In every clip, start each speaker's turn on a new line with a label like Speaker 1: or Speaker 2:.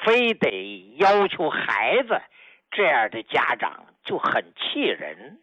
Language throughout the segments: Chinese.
Speaker 1: 非得要求孩子，这样的家长就很气人。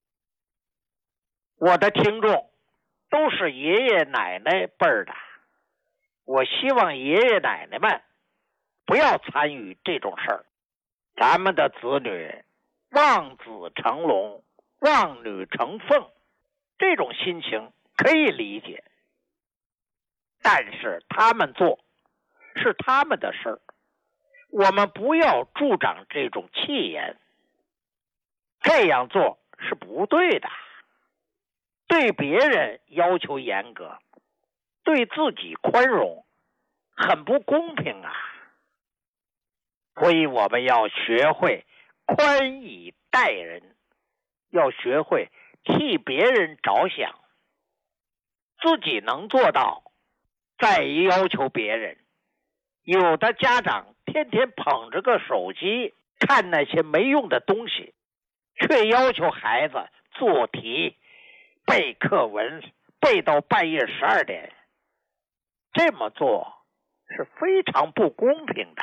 Speaker 1: 我的听众都是爷爷奶奶辈儿的，我希望爷爷奶奶们不要参与这种事儿。咱们的子女望子成龙，望女成凤，这种心情可以理解，但是他们做是他们的事儿，我们不要助长这种气焰，这样做是不对的。对别人要求严格，对自己宽容，很不公平啊。所以我们要学会宽以待人，要学会替别人着想，自己能做到再要求别人。有的家长天天捧着个手机看那些没用的东西，却要求孩子做题背课文，背到半夜12点，这么做是非常不公平的。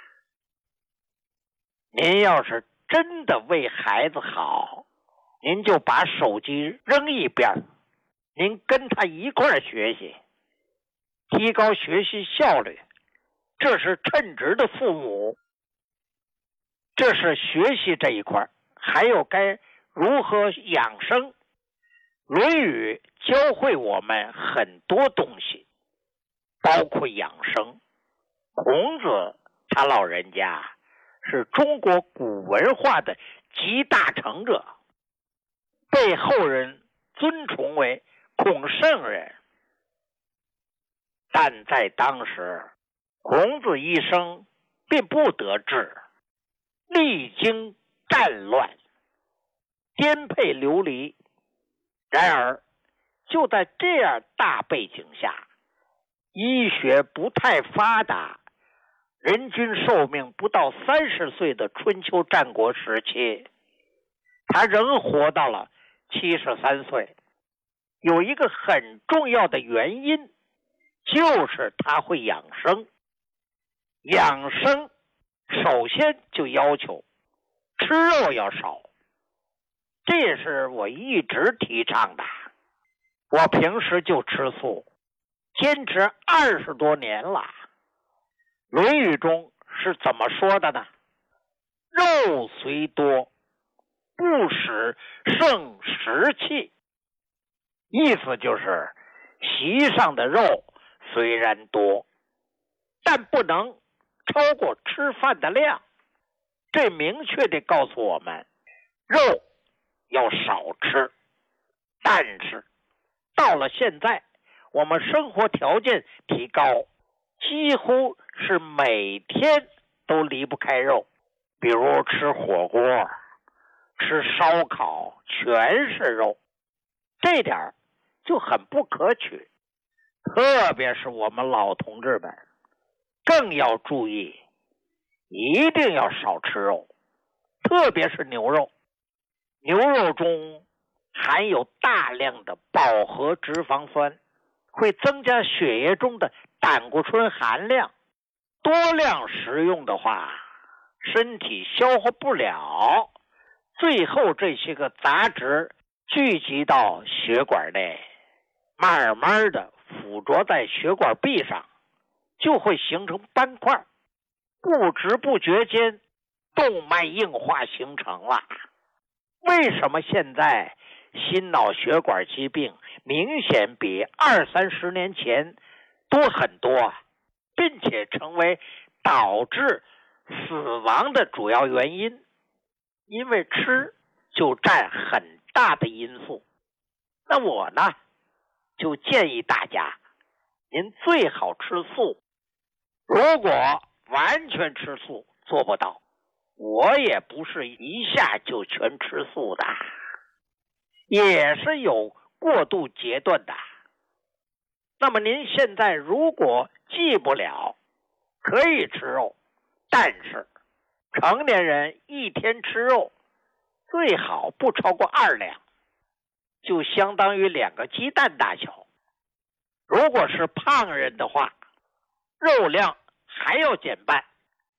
Speaker 1: 您要是真的为孩子好，您就把手机扔一边，您跟他一块儿学习，提高学习效率，这是称职的父母。这是学习这一块，还有该如何养生。论语教会我们很多东西，包括养生。孔子他老人家是中国古文化的集大成者，被后人尊崇为孔圣人。但在当时，孔子一生并不得志，历经战乱，颠沛流离。然而就在这样大背景下，医学不太发达，人均寿命不到30岁的春秋战国时期，他仍活到了73岁。有一个很重要的原因，就是他会养生。养生首先就要求吃肉要少，这也是我一直提倡的。我平时就吃素，坚持20多年了。论语中是怎么说的呢？肉虽多，不使胜食气。意思就是席上的肉虽然多，但不能超过吃饭的量。这明确地告诉我们，肉要少吃。但是到了现在，我们生活条件提高，几乎是每天都离不开肉，比如吃火锅、吃烧烤，全是肉，这点就很不可取。特别是我们老同志们更要注意，一定要少吃肉，特别是牛肉。牛肉中含有大量的饱和脂肪酸，会增加血液中的胆固醇含量。多量食用的话，身体消化不了，最后这些个杂质聚集到血管内，慢慢的附着在血管壁上，就会形成斑块，不知不觉间动脉硬化形成了。为什么现在心脑血管疾病明显比20-30年前多很多，并且成为导致死亡的主要原因？因为吃就占很大的因素。那我呢，就建议大家，您最好吃素。如果完全吃素做不到，我也不是一下就全吃素的，也是有过渡阶段的。那么您现在如果忌不了，可以吃肉，但是成年人一天吃肉最好不超过2两，就相当于2个鸡蛋大小。如果是胖人的话，肉量还要减半，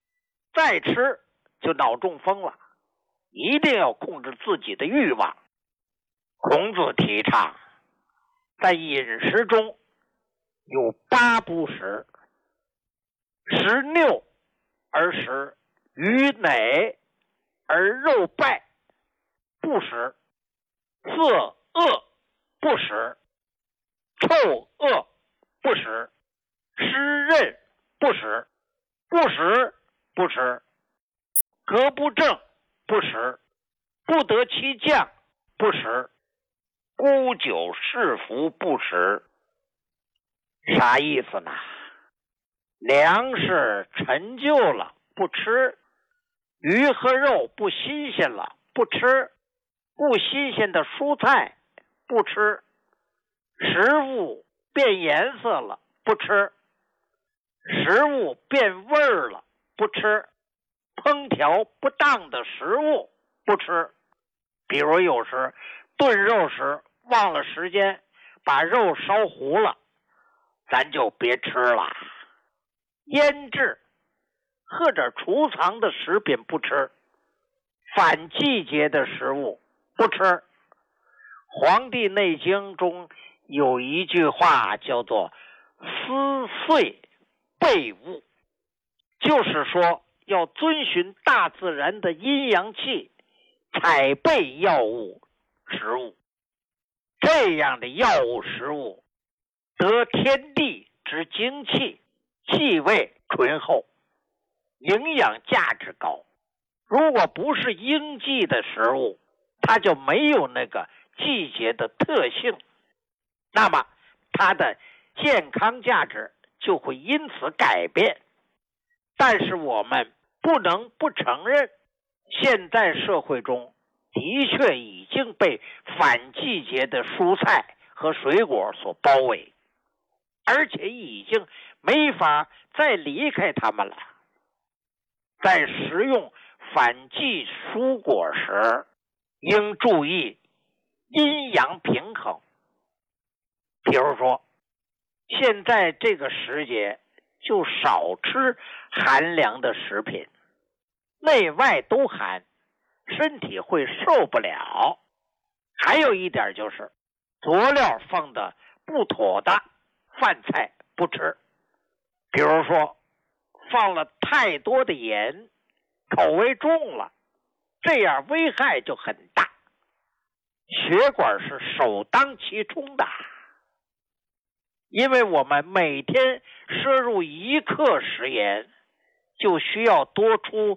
Speaker 1: 再吃就脑中风了，一定要控制自己的欲望。孔子提倡在饮食中有8不食：食拗而食，鱼馁而肉败不食，色恶不食，臭恶不食，湿润不食，不食不食，格不正不食，不得其将不食，沽酒是服不食。啥意思呢？粮食陈旧了不吃，鱼和肉不新鲜了不吃，不新鲜的蔬菜不吃，食物变颜色了不吃，食物变味儿了不吃，烹调不当的食物不吃。比如有时炖肉时忘了时间，把肉烧糊了，咱就别吃了。腌制或者储藏的食品不吃，反季节的食物不吃。《黄帝内经》中有一句话叫做思岁备物，就是说要遵循大自然的阴阳气，采备药物食物。这样的药物食物得天地之精气，气味醇厚，营养价值高。如果不是应季的食物，它就没有那个季节的特性，那么它的健康价值就会因此改变。但是我们不能不承认，现代社会中的确已经被反季节的蔬菜和水果所包围，而且已经没法再离开它们了。在食用反季蔬果时，应注意阴阳平衡。比如说，现在这个时节就少吃寒凉的食品，内外都寒，身体会受不了。还有一点就是，佐料放的不妥的饭菜不吃，比如说放了太多的盐，口味重了，这样危害就很大，血管是首当其冲的。因为我们每天摄入1克食盐，就需要多出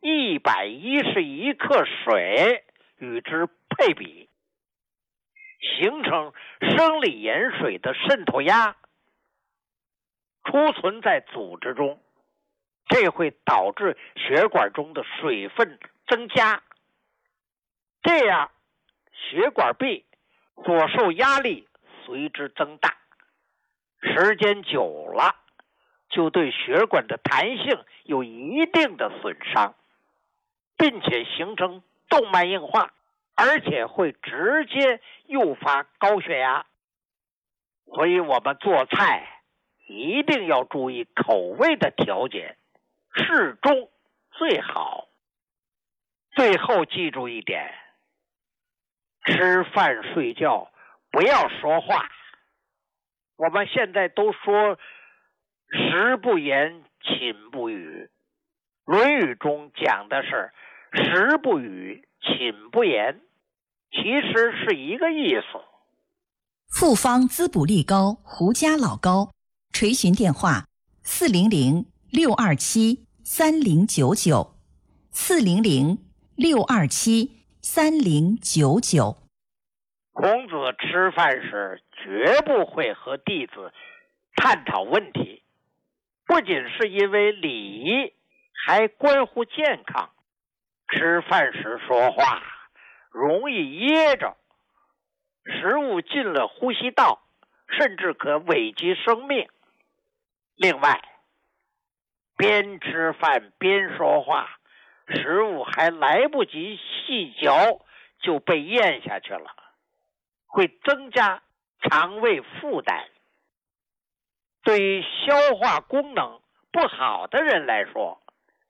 Speaker 1: 111克水与之配比，形成生理盐水的渗透压，储存在组织中，这会导致血管中的水分增加，这样血管壁所受压力随之增大，时间久了就对血管的弹性有一定的损伤，并且形成动脉硬化，而且会直接诱发高血压。所以我们做菜一定要注意口味的调节，适中最好。最后记住一点，吃饭睡觉不要说话。我们现在都说食不言，寝不语。论语中讲的是食不语，寝不言，其实是一个意思。
Speaker 2: 复方滋补力高胡家老膏，垂询电话400-627-3099，400-627-3099。
Speaker 1: 孔子吃饭时绝不会和弟子探讨问题，不仅是因为礼仪，还关乎健康。吃饭时说话容易噎着，食物进了呼吸道，甚至可危及生命。另外，边吃饭边说话，食物还来不及细嚼就被咽下去了，会增加肠胃负担。对于消化功能不好的人来说，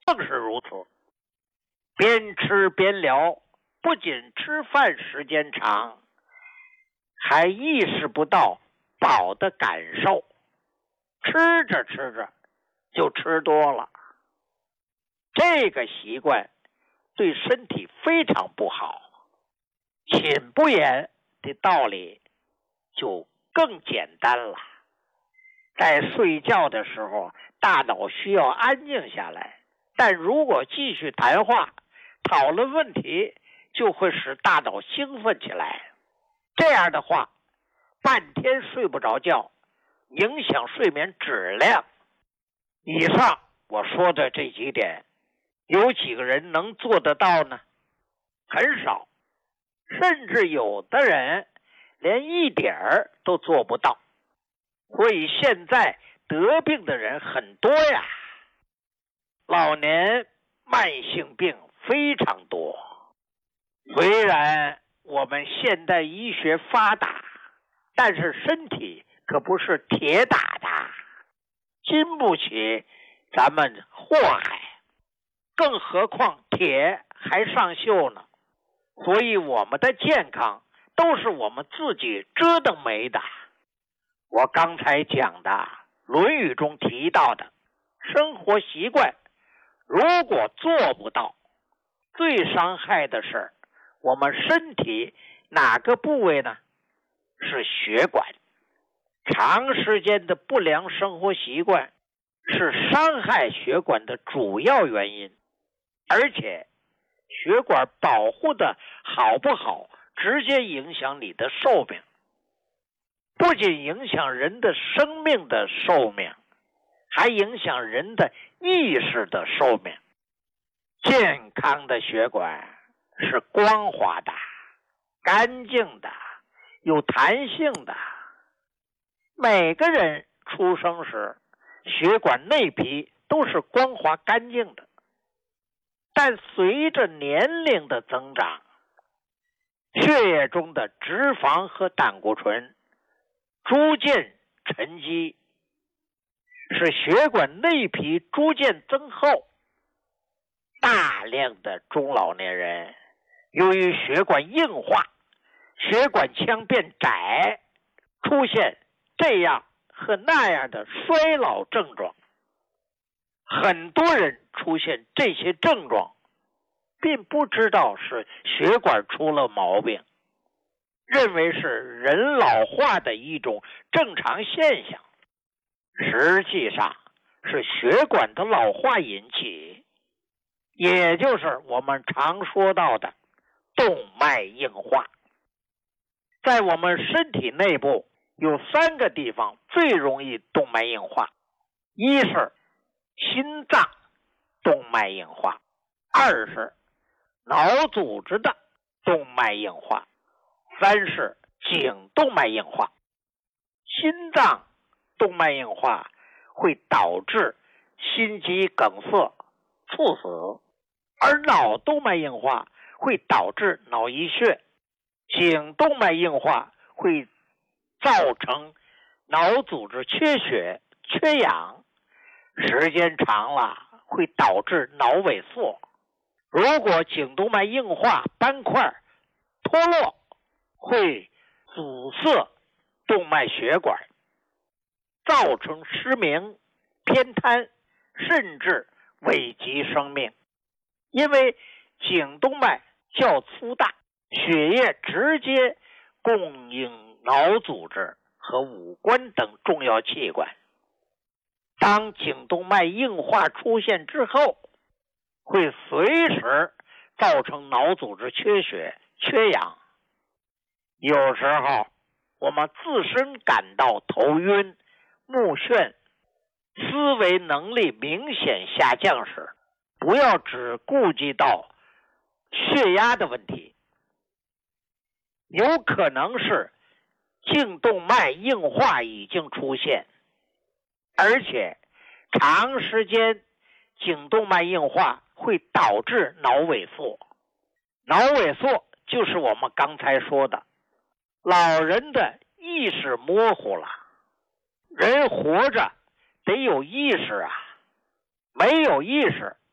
Speaker 1: 更是如此。边吃边聊，不仅吃饭时间长，还意识不到饱的感受，吃着吃着就吃多了。这个习惯对身体非常不好。寝不言的道理就更简单了。在睡觉的时候，大脑需要安静下来，但如果继续谈话讨论问题，就会使大脑兴奋起来。这样的话，半天睡不着觉，影响睡眠质量。以上我说的这几点，有几个人能做得到呢？很少，甚至有的人连一点儿都做不到。所以现在得病的人很多呀，老年慢性病非常多。虽然我们现代医学发达，但是身体可不是铁打的，经不起咱们祸害，更何况铁还上锈呢。所以我们的健康都是我们自己折腾没的。我刚才讲的《论语》中提到的生活习惯，如果做不到，最伤害的是我们身体哪个部位呢？是血管。长时间的不良生活习惯是伤害血管的主要原因，而且血管保护的好不好，直接影响你的寿命。不仅影响人的生命的寿命，还影响人的意识的寿命。健康的血管是光滑的、干净的、有弹性的。每个人出生时，血管内皮都是光滑干净的，但随着年龄的增长，血液中的脂肪和胆固醇逐渐沉积，使血管内皮逐渐增厚。大量的中老年人由于血管硬化，血管腔变窄，出现这样和那样的衰老症状。很多人出现这些症状，并不知道是血管出了毛病，认为是人老化的一种正常现象，实际上是血管的老化引起，也就是我们常说到的动脉硬化。在我们身体内部有3个地方最容易动脉硬化，一是心脏动脉硬化，二是脑组织的动脉硬化，三是颈动脉硬化。心脏动脉硬化会导致心肌梗塞、猝死，而脑动脉硬化会导致脑溢血，颈动脉硬化会造成脑组织缺血、缺氧，时间长了会导致脑萎缩。如果颈动脉硬化斑块脱落，会阻塞动脉血管，造成失明、偏瘫，甚至危及生命。因为颈动脉较粗大，血液直接供应脑组织和五官等重要器官。当颈动脉硬化出现之后，会随时造成脑组织缺血、缺氧。有时候我们自身感到头晕、目眩、思维能力明显下降时，不要只顾及到血压的问题，有可能是颈动脉硬化已经出现，而且长时间颈动脉硬化会导致脑萎缩。脑萎缩就是我们刚才说的，老人的意识模糊了。人活着得有意识啊，没有意识